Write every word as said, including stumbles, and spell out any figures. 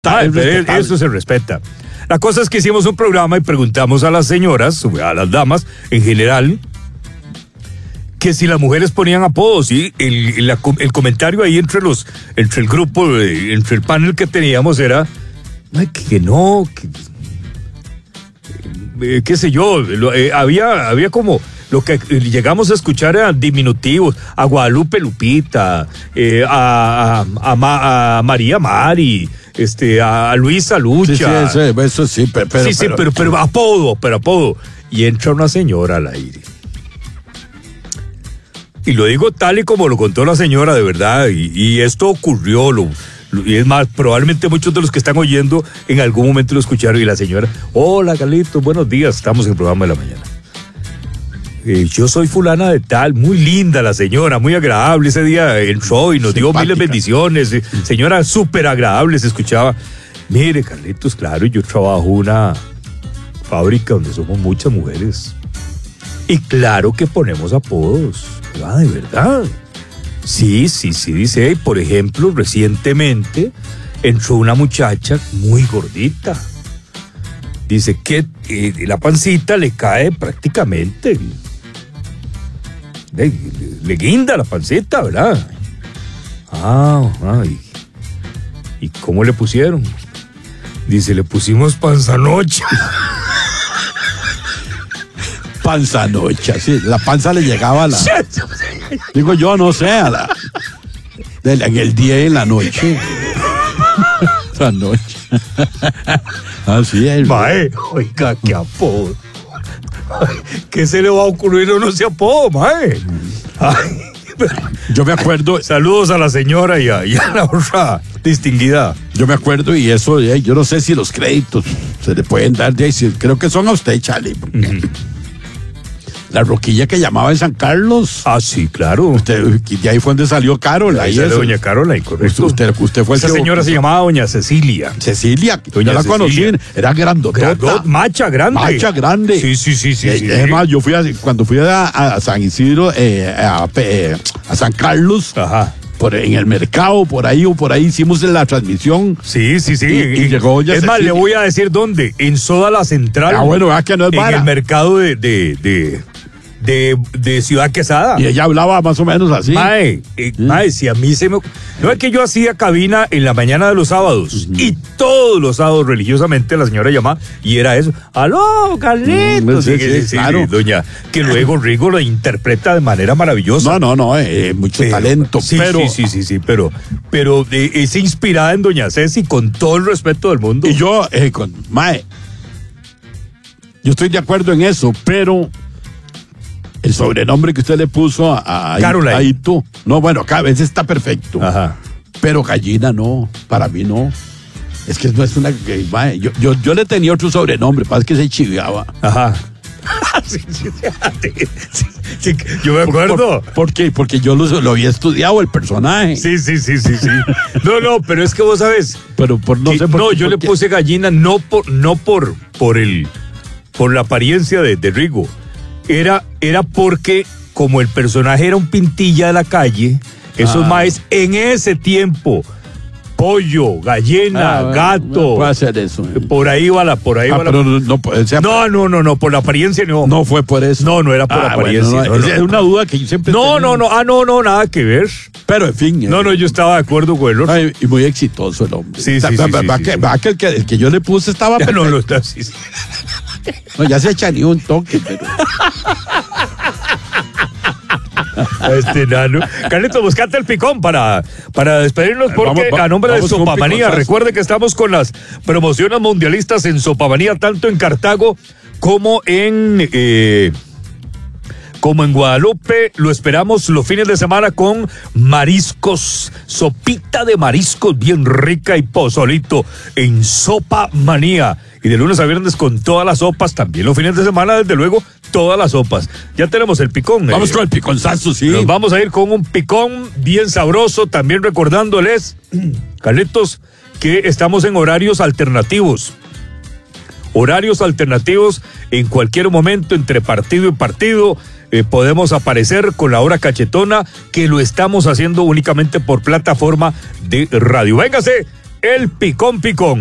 Ah, eso se respeta. La cosa es que hicimos un programa y preguntamos a las señoras, a las damas en general, que si las mujeres ponían apodos, y el, el, el comentario ahí entre los, entre el grupo, entre el panel que teníamos era que, que no, que, eh, qué sé yo, lo, eh, había, había como lo que llegamos a escuchar eran diminutivos, a Guadalupe Lupita, eh, a, a, a, a María Mari, este, a Luisa Lucha. Sí, sí, eso, eso sí, pero, pero, sí, sí, pero, pero, pero apodo, pero apodo. Y entra una señora al aire. Y lo digo tal y como lo contó la señora, de verdad, y, y esto ocurrió, lo, lo, y es más, probablemente muchos de los que están oyendo en algún momento lo escucharon, y la señora, hola Carlitos, buenos días, estamos en el programa de la mañana. Eh, yo soy fulana de tal, muy linda la señora, muy agradable, ese día entró y nos dio miles de bendiciones, eh, señora súper agradable, se escuchaba. Mire Carlitos, claro, yo trabajo en una fábrica donde somos muchas mujeres y claro que ponemos apodos, ah, de verdad. Sí, sí, sí, dice, por ejemplo, recientemente entró una muchacha muy gordita. Dice que eh, la pancita le cae prácticamente. Le, le, le guinda la pancita, ¿verdad? Ah, ay. ¿Y cómo le pusieron? Dice, le pusimos panzanocha. Panzanocha, sí. La panza le llegaba a la... Digo yo, no sé, a la... De la, en el día y en la noche. La noche. Así es. Mae, oiga, qué apodo. Ay, ¿qué se le va a ocurrir a uno ese apodo, mae? Ay, yo me acuerdo. Saludos a la señora y a, y a la otra distinguida. Yo me acuerdo, y eso, yo no sé si los créditos se le pueden dar, creo que son a usted, Charlie. Uh-huh. La roquilla que llamaba en San Carlos. Ah, sí, claro. Usted, de ahí fue donde salió Carola. Ahí salió doña Carola, correcto. Usted, usted, usted fue Esa el que... señora se llamaba doña Cecilia. Cecilia, doña yo la Cecilia. conocí, era grandotota. Grandot, macha grande. Macha grande. Sí, sí, sí, sí. Eh, sí es sí. más, yo fui a, cuando fui a, a San Isidro, eh, a, eh, a San Carlos. Ajá. Por, en el mercado, por ahí o por ahí hicimos la transmisión. Sí, sí, sí. Y, y llegó ya. Es más, le voy a decir dónde. En Soda La Central. Ah, bueno, es que no es en vara. el mercado de, de, de, de, de Ciudad Quesada. Y ella hablaba más o menos así. Mae, eh, ¿Mm? mae, si a mí se me... No es que yo hacía cabina en la mañana de los sábados. Uh-huh. Y todos los sábados religiosamente la señora llamaba y era eso. ¡Aló, Carlitos! Sí, sí, sí, sí, sí, claro. Doña, que luego Rigo lo interpreta de manera maravillosa. No, no, no, eh, mucho pero, talento. Sí, pero... sí, sí, sí, sí, pero, pero eh, es inspirada en doña Ceci con todo el respeto del mundo. Y yo, eh, con Mae, yo estoy de acuerdo en eso, pero el sobrenombre que usted le puso a, a, a Ito, no, bueno, cada vez está perfecto. Ajá. Pero gallina no, para mí no. Es que no es una... Mae, yo, yo, yo le tenía otro sobrenombre, para que se chiviaba. Ajá. sí, sí, sí, sí, sí, yo me acuerdo. ¿Por, por qué? Porque yo lo, lo había estudiado, el personaje. Sí, sí, sí, sí, sí. No, no, pero es que vos sabes. Pero por no que, sé por No, qué, yo por le qué. puse gallina no por, no por, por el, por la apariencia de, de Rigo. Era, era porque como el personaje era un pintilla de la calle, esos ah. maes en ese tiempo, pollo, gallina, ah, gato. No puede hacer eso. Eh. Por ahí va la, por ahí ah, va pero la. No, no, o sea, no, no, no, no, por la apariencia no. No fue por eso. No, no era por ah, apariencia. Bueno, no, no, es, no. es una duda que yo siempre. No, tenía. no, no, ah, no, no, nada que ver. Pero en fin. No, eh. no, yo estaba de acuerdo con el otro. Ay, y muy exitoso el hombre. Sí, sí, sí. Va, sí, va, sí, que, sí. va que el, que el que yo le puse estaba. Ya no lo está, sí, sí. No, ya se echa ni un toque, pero. Este nano. Carlitos, buscate el picón para, para despedirnos porque vamos, va, a nombre de Sopamanía, recuerde que estamos con las promociones mundialistas en Sopamanía, tanto en Cartago como en eh, como en Guadalupe. Lo esperamos los fines de semana con mariscos, sopita de mariscos bien rica y pozolito en Sopamanía. Y de lunes a viernes con todas las sopas, también los fines de semana, desde luego, todas las sopas. Ya tenemos el picón. Vamos eh. con el piconzazo, sí. Nos vamos a ir con un picón bien sabroso, también recordándoles, Carlitos, que estamos en horarios alternativos. Horarios alternativos en cualquier momento, entre partido y partido. Eh, podemos aparecer con la hora cachetona, que lo estamos haciendo únicamente por plataforma de radio. Véngase. El Picón Picón.